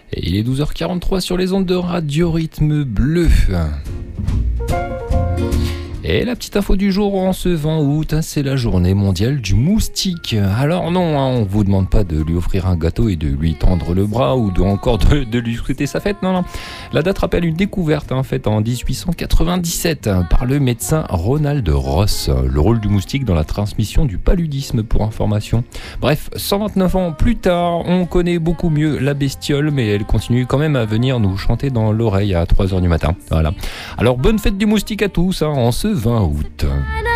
Et il est 12h43 sur les ondes de Radio Rythme Bleu. Et la petite info du jour en ce 20 août, c'est la journée mondiale du moustique. Alors non, on vous demande pas de lui offrir un gâteau et de lui tendre le bras ou encore de lui souhaiter sa fête, non. La date rappelle une découverte faite en 1897 par le médecin Ronald Ross. Le rôle du moustique dans la transmission du paludisme pour information. Bref, 129 ans plus tard, on connaît beaucoup mieux la bestiole, mais elle continue quand même à venir nous chanter dans l'oreille à 3h du matin. Voilà. Alors bonne fête du moustique à tous, en ce 20 août.